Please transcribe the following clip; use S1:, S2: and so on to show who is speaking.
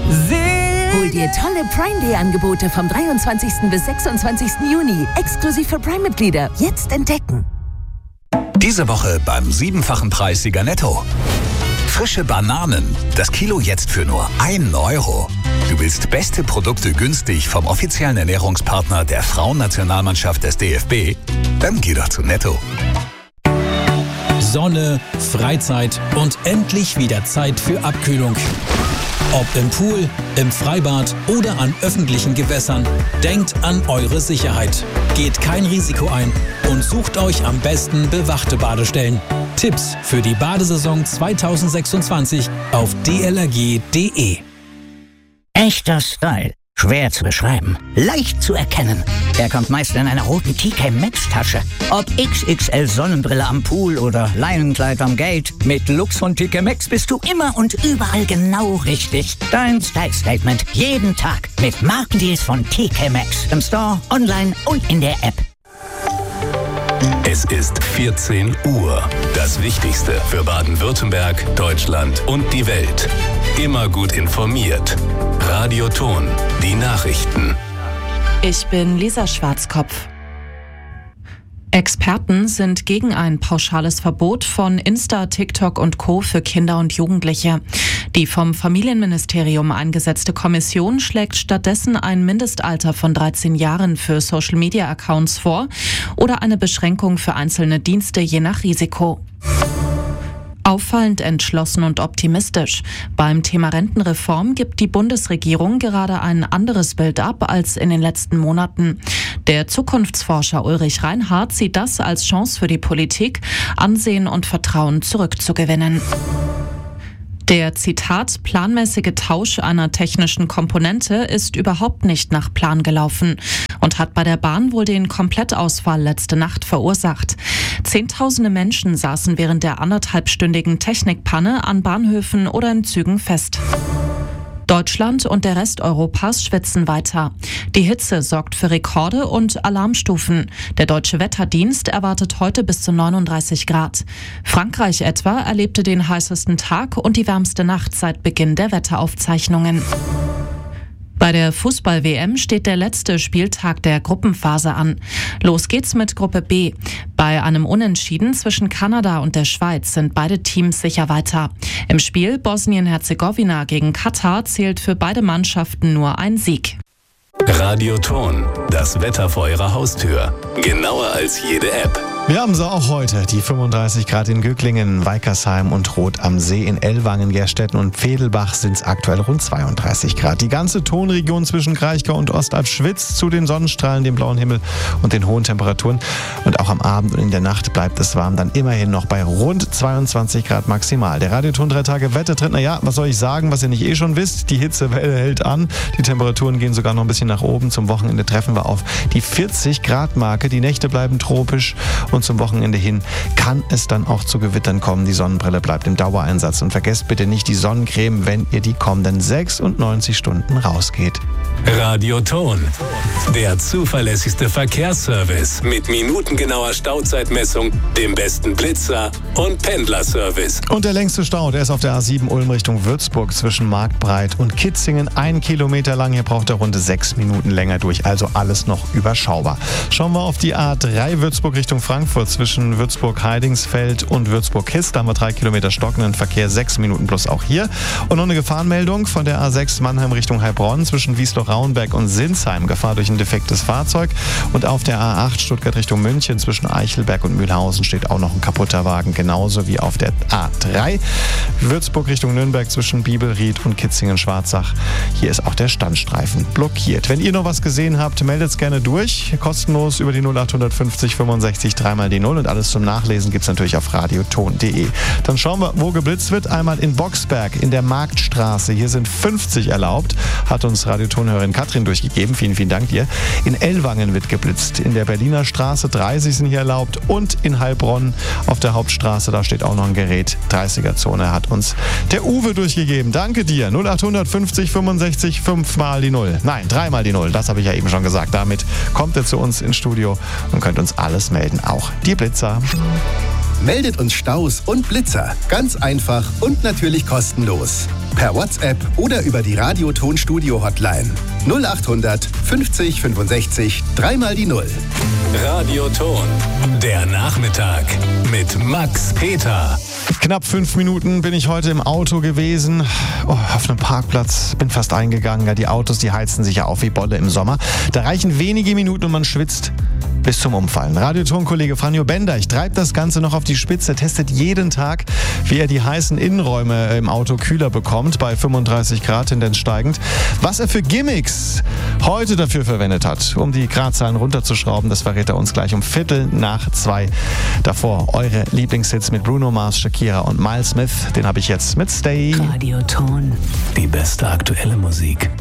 S1: Hol dir tolle Prime Day Angebote vom 23. bis 26. Juni. Exklusiv für Prime-Mitglieder. Jetzt entdecken.
S2: Diese Woche beim 7-fachen Preissieger Netto. Frische Bananen. Das Kilo jetzt für nur 1 Euro. Du willst beste Produkte günstig vom offiziellen Ernährungspartner der Frauennationalmannschaft des DFB? Dann geh doch zu Netto.
S3: Sonne, Freizeit und endlich wieder Zeit für Abkühlung. Ob im Pool, im Freibad oder an öffentlichen Gewässern, denkt an eure Sicherheit. Geht kein Risiko ein und sucht euch am besten bewachte Badestellen. Tipps für die Badesaison 2026 auf dlrg.de.
S4: Echter Style. Schwer zu beschreiben, leicht zu erkennen. Er kommt meist in einer roten TK Maxx Tasche. Ob XXL Sonnenbrille am Pool oder Leinenkleid am Gate, mit Lux von TK Maxx bist du immer und überall genau richtig. Dein Style Statement jeden Tag mit Markendeals von TK Maxx. Im Store, online und in der App.
S5: Es ist 14 Uhr. Das Wichtigste für Baden-Württemberg, Deutschland und die Welt. Immer gut informiert. Radio Ton, die Nachrichten.
S6: Ich bin Lisa Schwarzkopf. Experten sind gegen ein pauschales Verbot von Insta, TikTok und Co. für Kinder und Jugendliche. Die vom Familienministerium eingesetzte Kommission schlägt stattdessen ein Mindestalter von 13 Jahren für Social-Media-Accounts vor oder eine Beschränkung für einzelne Dienste je nach Risiko. Auffallend entschlossen und optimistisch. Beim Thema Rentenreform gibt die Bundesregierung gerade ein anderes Bild ab als in den letzten Monaten. Der Zukunftsforscher Ulrich Reinhardt sieht das als Chance für die Politik, Ansehen und Vertrauen zurückzugewinnen. Der, Zitat, planmäßige Tausch einer technischen Komponente ist überhaupt nicht nach Plan gelaufen und hat bei der Bahn wohl den Komplettausfall letzte Nacht verursacht. Zehntausende Menschen saßen während der 1,5-stündigen Technikpanne an Bahnhöfen oder in Zügen fest. Deutschland und der Rest Europas schwitzen weiter. Die Hitze sorgt für Rekorde und Alarmstufen. Der Deutsche Wetterdienst erwartet heute bis zu 39 Grad. Frankreich etwa erlebte den heißesten Tag und die wärmste Nacht seit Beginn der Wetteraufzeichnungen. Bei der Fußball-WM steht der letzte Spieltag der Gruppenphase an. Los geht's mit Gruppe B. Bei einem Unentschieden zwischen Kanada und der Schweiz sind beide Teams sicher weiter. Im Spiel Bosnien-Herzegowina gegen Katar zählt für beide Mannschaften nur ein Sieg.
S5: Radio Ton, das Wetter vor Ihrer Haustür. Genauer als jede App.
S7: Wir haben sie auch heute. Die 35 Grad in Gücklingen, Weikersheim und Rot am See. In Ellwangen, Gerstetten und Vedelbach sind es aktuell rund 32 Grad. Die ganze Tonregion zwischen Kraichgau und Ostalb schwitzt zu den Sonnenstrahlen, dem blauen Himmel und den hohen Temperaturen. Und auch am Abend und in der Nacht bleibt es warm. Dann immerhin noch bei rund 22 Grad maximal. Der Radio Ton 3 Tage Wettertrend, naja, was soll ich sagen, was ihr nicht schon wisst? Die Hitzewelle hält an. Die Temperaturen gehen sogar noch ein bisschen nach oben. Zum Wochenende treffen wir auf die 40 Grad Marke. Die Nächte bleiben tropisch und zum Wochenende hin kann es dann auch zu Gewittern kommen. Die Sonnenbrille bleibt im Dauereinsatz und vergesst bitte nicht die Sonnencreme, wenn ihr die kommenden 96 Stunden rausgeht.
S5: Radio Ton, der zuverlässigste Verkehrsservice mit minutengenauer Stauzeitmessung, dem besten Blitzer und Pendlerservice.
S7: Und der längste Stau, der ist auf der A7 Ulm Richtung Würzburg zwischen Marktbreit und Kitzingen. 1 Kilometer lang, hier braucht er rund 6 Minuten länger durch, also alles noch überschaubar. Schauen wir auf die A3 Würzburg Richtung Frankfurt zwischen Würzburg-Heidingsfeld und Würzburg-Hist. Da haben wir 3 Kilometer stockenden Verkehr, 6 Minuten plus auch hier. Und noch eine Gefahrenmeldung von der A6 Mannheim Richtung Heilbronn zwischen Wiesloch-Rauenberg und Sinsheim. Gefahr durch ein defektes Fahrzeug. Und auf der A8 Stuttgart Richtung München zwischen Eichelberg und Mühlhausen steht auch noch ein kaputter Wagen, genauso wie auf der A3 Würzburg Richtung Nürnberg zwischen Bibelried und Kitzingen-Schwarzach. Hier ist auch der Standstreifen blockiert. Wenn ihr noch was gesehen habt, meldet es gerne durch. Kostenlos über die 0850 65 3 die 0 und alles zum Nachlesen gibt es natürlich auf radioton.de. Dann schauen wir, wo geblitzt wird. Einmal in Boxberg in der Marktstraße. Hier sind 50 erlaubt, hat uns Radiotonhörerin Katrin durchgegeben. Vielen, vielen Dank dir. In Ellwangen wird geblitzt. In der Berliner Straße 30 sind hier erlaubt und in Heilbronn auf der Hauptstraße, da steht auch noch ein Gerät. 30er-Zone hat uns der Uwe durchgegeben. Danke dir. 0850 65 5 mal die 0. Nein, 3 mal die 0. Das habe ich ja eben schon gesagt. Damit kommt ihr zu uns ins Studio und könnt uns alles melden. Auch die Blitzer.
S8: Meldet uns Staus und Blitzer. Ganz einfach und natürlich kostenlos. Per WhatsApp oder über die Radioton-Studio-Hotline. 0800 50 65 3 die 0.
S5: Radioton, der Nachmittag mit Max Peter.
S7: Knapp 5 Minuten bin ich heute im Auto gewesen, auf einem Parkplatz, bin fast eingegangen. Ja, die Autos, die heizen sich ja auf wie Bolle im Sommer. Da reichen wenige Minuten und man schwitzt bis zum Umfallen. Radioton-Kollege Franjo Bender treibt das Ganze noch auf die Spitze, testet jeden Tag, wie er die heißen Innenräume im Auto kühler bekommt, bei 35 Grad, Tendenz steigend. Was er für Gimmicks heute dafür verwendet hat, um die Gradzahlen runterzuschrauben, das verrät er uns gleich um 1:45. Davor eure Lieblingshits mit Bruno Mars, Shakira und Miles Smith. Den habe ich jetzt mit Stay.
S5: Radioton, die beste aktuelle Musik.